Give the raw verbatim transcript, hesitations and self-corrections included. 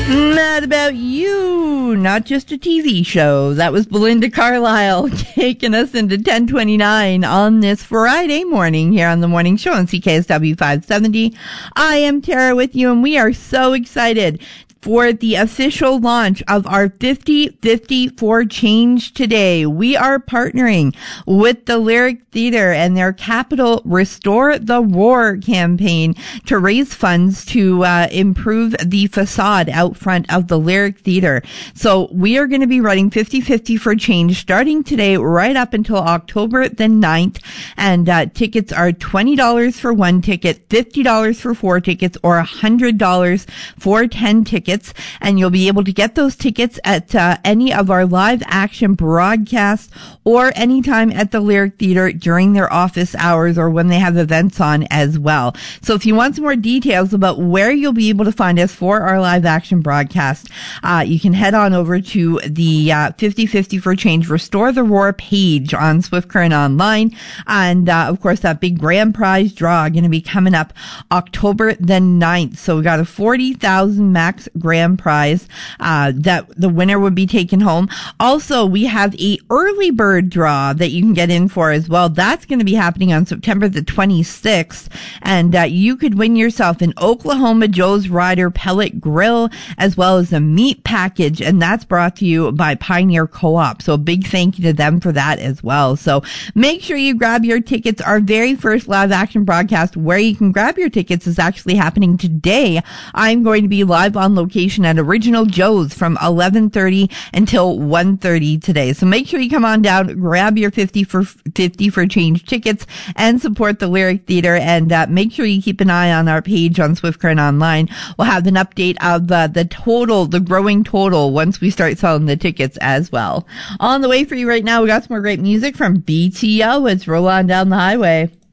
Mad About You, not just a T V show. That was Belinda Carlisle taking us into ten twenty-nine on this Friday morning here on the morning show on C K S W five seventy. I am Tara with you, and we are so excited for the official launch of our fifty fifty for Change today. We are partnering with the Lyric Theater and their Capital Restore the Roar campaign to raise funds to uh, improve the facade out front of the Lyric Theater. So we are going to be running fifty fifty for Change starting today right up until October the ninth. And uh, tickets are twenty dollars for one ticket, fifty dollars for four tickets, or one hundred dollars for ten tickets. And you'll be able to get those tickets at uh, any of our live action broadcasts or anytime at the Lyric Theater during their office hours or when they have events on as well. So if you want some more details about where you'll be able to find us for our live action broadcast, uh, you can head on over to the uh, fifty fifty for Change Restore the Roar page on Swift Current Online. And uh, of course, that big grand prize draw going to be coming up October the ninth. So we got a forty thousand max grand prize uh, that the winner would be taken home. Also, we have a early bird draw that you can get in for as well. That's going to be happening on September the twenty-sixth, and uh, you could win yourself an Oklahoma Joe's Rider pellet grill as well as a meat package, and that's brought to you by Pioneer Co-op. So a big thank you to them for that as well. So make sure you grab your tickets. Our very first live action broadcast where you can grab your tickets is actually happening today. I'm going to be live on location at Original Joe's from eleven thirty until one thirty today. So make sure you come on down, grab your fifty for fifty for Change tickets, and support the Lyric Theater. And uh, make sure you keep an eye on our page on Swift Current Online. We'll have an update of uh, the total, the growing total, once we start selling the tickets as well. On the way for you right now, we got some more great music from B T O. It's Roll On Down the Highway.